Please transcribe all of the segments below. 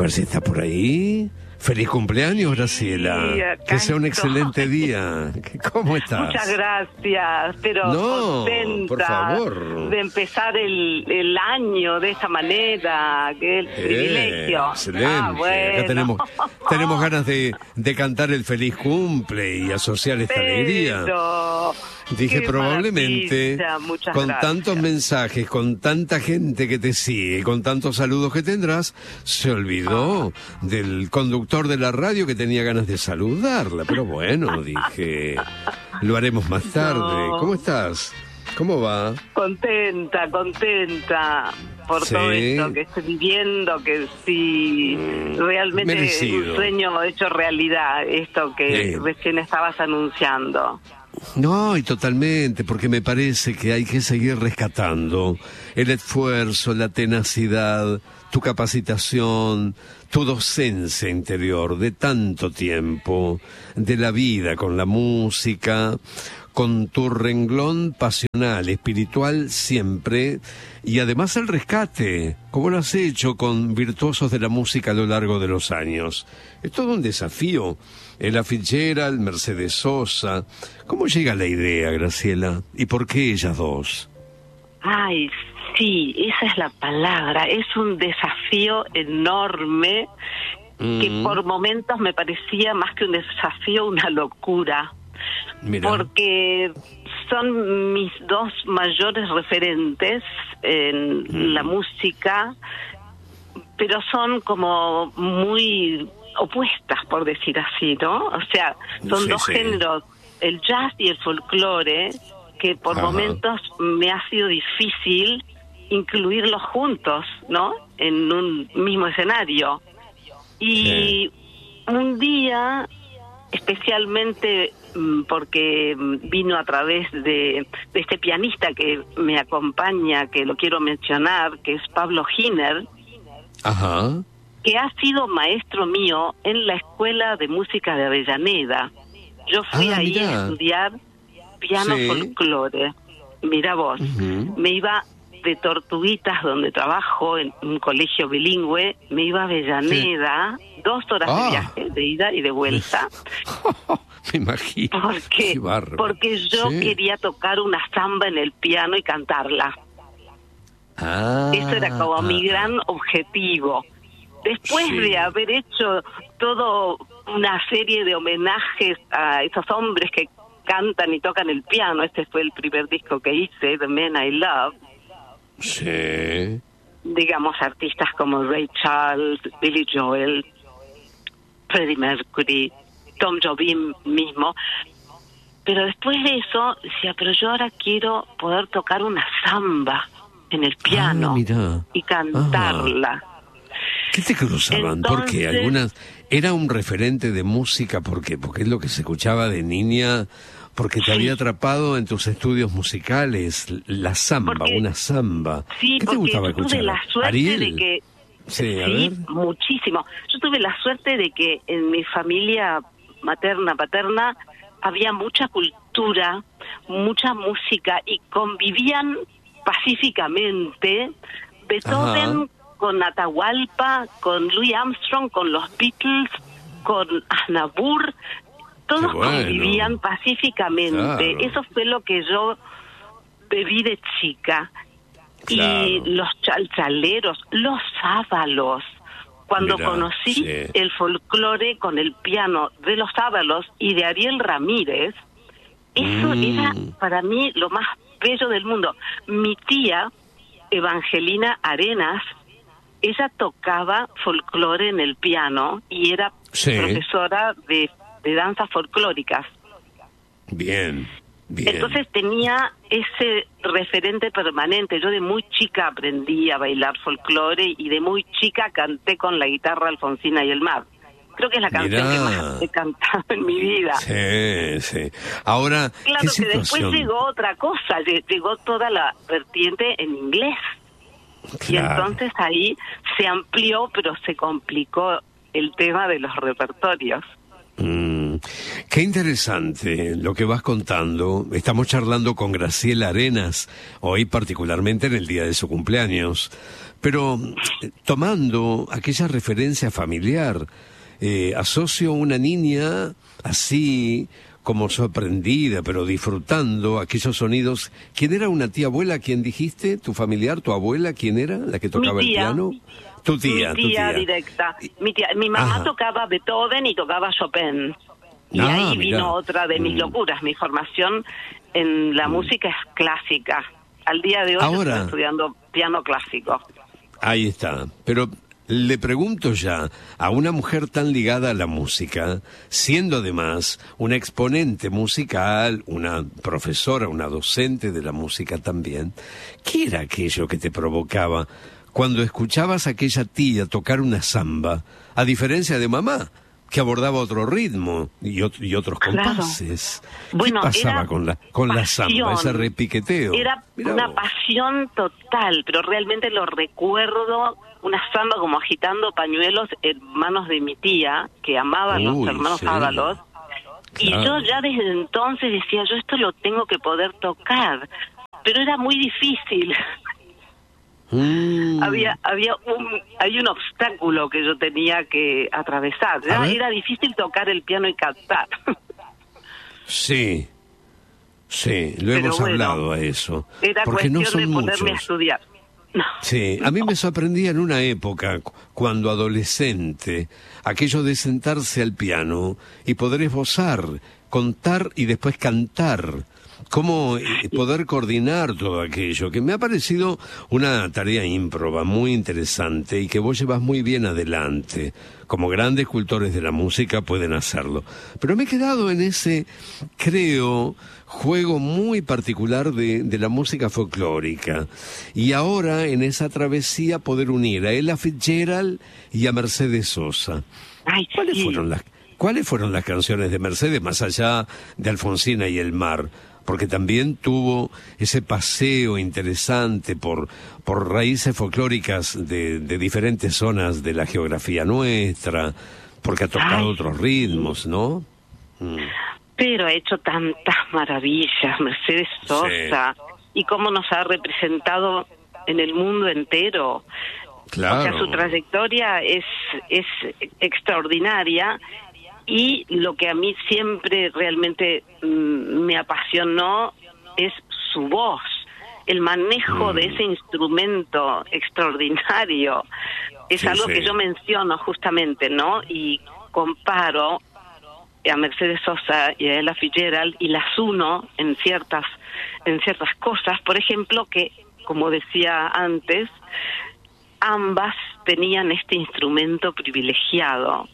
ver si está por ahí. Feliz cumpleaños, Graciela. Que sea un excelente día. ¿Cómo estás? Muchas gracias, pero contenta por favor. de empezar el año de esa manera, que el privilegio. Excelente. Bueno. Acá tenemos ganas de cantar el feliz cumple y asociar esta alegría. Dije, probablemente, con tantos mensajes, con tanta gente que te sigue, con tantos saludos que tendrás, se olvidó del conductor de la radio que tenía ganas de saludarla. Pero bueno, dije, lo haremos más tarde. No. ¿Cómo estás? ¿Cómo va? Contenta por todo esto que estoy viviendo, que sí, realmente merecido. Un sueño hecho realidad, esto que recién estabas anunciando. No, y totalmente, porque me parece que hay que seguir rescatando el esfuerzo, la tenacidad, tu capacitación, tu docencia interior de tanto tiempo, de la vida con la música, con tu renglón pasional, espiritual siempre, y además el rescate, como lo has hecho con virtuosos de la música a lo largo de los años. Es todo un desafío. Ella Fitzgerald, Mercedes Sosa. ¿Cómo llega la idea, Graciela? ¿Y por qué ellas dos? Ay, sí, esa es la palabra. Es un desafío enorme que por momentos me parecía más que un desafío, una locura. Mirá. Porque son mis dos mayores referentes en la música, pero son como muy opuestas, por decir así, ¿no? O sea, son dos géneros, el jazz y el folclore, que por momentos me ha sido difícil incluirlos juntos, ¿no? En un mismo escenario. Y un día, especialmente porque vino a través de este pianista que me acompaña, que lo quiero mencionar, que es Pablo Giner, que ha sido maestro mío en la Escuela de Música de Avellaneda. Yo fui ahí a estudiar piano folclore. Mira vos, me iba de Tortuguitas, donde trabajo, en un colegio bilingüe, me iba a Avellaneda, 2 horas de viaje, de ida y de vuelta. Me imagino. Porque yo quería tocar una samba en el piano y cantarla. Eso era como mi gran objetivo. Después de haber hecho todo una serie de homenajes a esos hombres que cantan y tocan el piano, este fue el primer disco que hice, The Men I Love. Sí. Digamos, artistas como Ray Charles, Billy Joel, Freddie Mercury, Tom Jobim mismo. Pero después de eso, decía, pero yo ahora quiero poder tocar una samba en el piano y cantarla. ¿Qué te cruzaban? Entonces, porque algunas era un referente de música, ¿por qué? Porque es lo que se escuchaba de niña, porque te había atrapado en tus estudios musicales, la samba, una samba. Sí, ¿qué te gustaba escuchar? Tuve la suerte ¿Ariel? de que sí, muchísimo. Yo tuve la suerte de que en mi familia materna, paterna, había mucha cultura, mucha música y convivían pacíficamente. Beethoven con Atahualpa, con Louis Armstrong, con los Beatles, con Aznavour, todos convivían pacíficamente. Eso fue lo que yo bebí de chica. Y los chalchaleros, los sábalos. Cuando conocí el folclore con el piano de los Ábalos y de Ariel Ramírez, eso era para mí lo más bello del mundo. Mi tía, Evangelina Arenas, ella tocaba folclore en el piano y era profesora de danzas folclóricas. Bien. Entonces tenía ese referente permanente. Yo de muy chica aprendí a bailar folclore y de muy chica canté con la guitarra Alfonsina y el mar. Creo que es la canción que más he cantado en mi vida. Sí. Ahora, claro que después llegó otra cosa, llegó toda la vertiente en inglés. Y entonces ahí se amplió, pero se complicó el tema de los repertorios. Qué interesante lo que vas contando. Estamos charlando con Graciela Arenas, hoy particularmente en el día de su cumpleaños, pero tomando aquella referencia familiar, asocio una niña así como sorprendida, pero disfrutando aquellos sonidos. ¿Quién era una tía abuela? ¿Quién dijiste? ¿Tu familiar, tu abuela? ¿Quién era la que tocaba el piano? Tu tía. Directa. Mi mamá tocaba Beethoven y tocaba Chopin. Y ahí vino otra de mis locuras. Mi formación en la música es clásica. Al día de hoy estoy estudiando piano clásico. Ahí está. Pero le pregunto ya, a una mujer tan ligada a la música, siendo además una exponente musical, una profesora, una docente de la música también, ¿qué era aquello que te provocaba cuando escuchabas a aquella tía tocar una samba, a diferencia de mamá, que abordaba otro ritmo y otros compases? Bueno, ¿qué pasaba con la samba, ese repiqueteo? Era una pasión total, pero realmente lo recuerdo, una samba como agitando pañuelos en manos de mi tía, que amaba a los hermanos Ábalos. Y yo ya desde entonces decía, yo esto lo tengo que poder tocar, pero era muy difícil. Había un obstáculo que yo tenía que atravesar. Era difícil tocar el piano y cantar. Sí, lo hemos hablado a eso. Era porque cuestión no son de ponerme a muchos. estudiar. No. Sí, a mí me sorprendía en una época, cuando adolescente, aquello de sentarse al piano y poder esbozar, contar y después cantar. Cómo poder coordinar todo aquello, que me ha parecido una tarea ímproba, muy interesante, y que vos llevas muy bien adelante. Como grandes cultores de la música pueden hacerlo. Pero me he quedado en ese, creo, juego muy particular de la música folclórica. Y ahora, en esa travesía, poder unir a Ella Fitzgerald y a Mercedes Sosa. ¿Cuáles fueron las canciones de Mercedes, más allá de Alfonsina y el mar? Porque también tuvo ese paseo interesante por raíces folclóricas de diferentes zonas de la geografía nuestra, porque ha tocado otros ritmos, ¿no? Pero ha hecho tantas maravillas, Mercedes Sosa, y cómo nos ha representado en el mundo entero. Claro. O sea, su trayectoria es extraordinaria. Y lo que a mí siempre realmente me apasionó es su voz, el manejo de ese instrumento extraordinario. Es algo que yo menciono justamente, ¿no? Y comparo a Mercedes Sosa y a Ella Fitzgerald y las uno en ciertas cosas. Por ejemplo, que, como decía antes, ambas tenían este instrumento privilegiado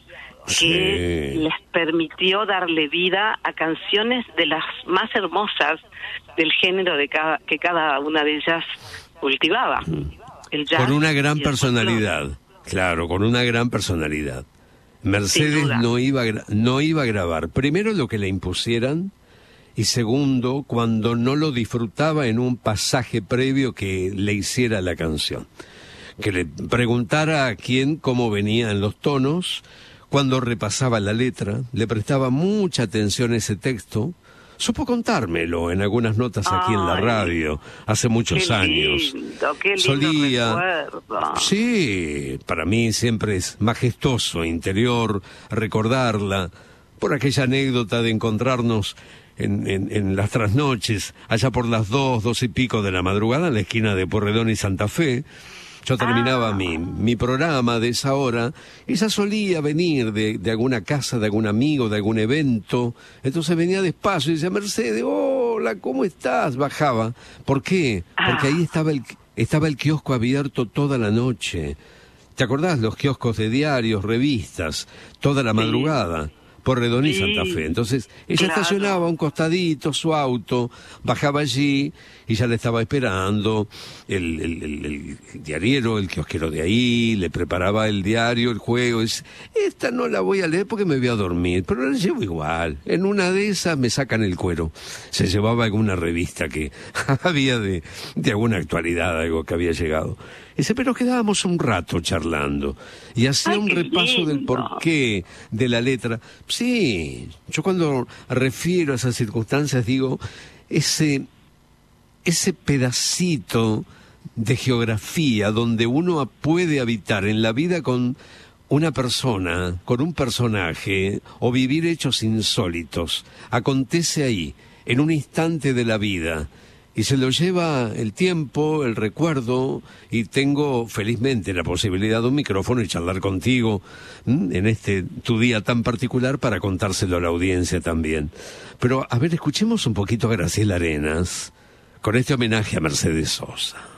que les permitió darle vida a canciones de las más hermosas del género que cada una de ellas cultivaba. El jazz. Con una gran personalidad, claro, con una gran personalidad. Mercedes no iba a grabar, primero, lo que le impusieran, y segundo, cuando no lo disfrutaba en un pasaje previo que le hiciera la canción. Que le preguntara a quién cómo venían los tonos. Cuando repasaba la letra, le prestaba mucha atención a ese texto. Supo contármelo en algunas notas aquí en la radio, hace muchos años. Qué lindo recuerdo. Sí, para mí siempre es majestuoso, interior, recordarla, por aquella anécdota de encontrarnos en las trasnoches, allá por las 2 y pico de la madrugada, en la esquina de Pueyrredón y Santa Fe. Yo terminaba mi programa de esa hora, y ella solía venir de alguna casa, de algún amigo, de algún evento. Entonces venía despacio y decía: Mercedes, hola, ¿cómo estás? Bajaba. ¿Por qué? Porque ahí estaba el kiosco abierto toda la noche. ¿Te acordás? Los kioscos de diarios, revistas, toda la madrugada. Pueyrredón y Santa Fe. Entonces ella estacionaba a un costadito su auto, bajaba allí y ya le estaba esperando el diariero, el kiosquero de ahí, le preparaba el diario, el juego. Esta no la voy a leer porque me voy a dormir, pero la llevo igual. En una de esas me sacan el cuero. Se llevaba alguna revista que había de alguna actualidad, algo que había llegado. Dice, pero quedábamos un rato charlando y hacía un repaso del porqué de la letra. Sí, yo cuando refiero a esas circunstancias digo, ese pedacito de geografía donde uno puede habitar en la vida con una persona, con un personaje, o vivir hechos insólitos, acontece ahí, en un instante de la vida, y se lo lleva el tiempo, el recuerdo, y tengo felizmente la posibilidad de un micrófono y charlar contigo en tu día tan particular para contárselo a la audiencia también. Pero, a ver, escuchemos un poquito a Graciela Arenas con este homenaje a Mercedes Sosa.